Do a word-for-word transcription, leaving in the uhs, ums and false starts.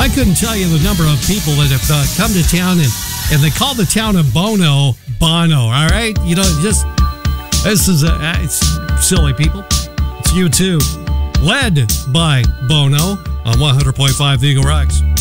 I couldn't tell you the number of people that have uh, come to town and, and they call the town of Bono, Bono, all right? You know, just, this is, a, it's silly, people. It's U two, led by Bono on one hundred point five The Eagle Rocks.